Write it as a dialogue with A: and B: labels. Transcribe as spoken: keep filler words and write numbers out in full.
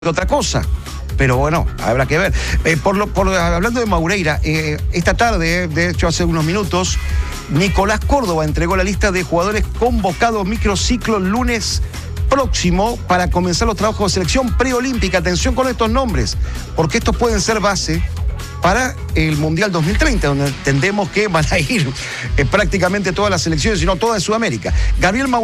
A: otra cosa. Pero bueno, habrá que ver. Eh, por lo, por, hablando de Maureira, eh, esta tarde, de hecho hace unos minutos, Nicolás Córdoba entregó la lista de jugadores convocados microciclo lunes próximo para comenzar los trabajos de selección preolímpica. Atención con estos nombres, porque estos pueden ser base para el Mundial dos mil treinta, donde entendemos que van a ir eh, prácticamente todas las selecciones, si no toda de Sudamérica. Gabriel Maureira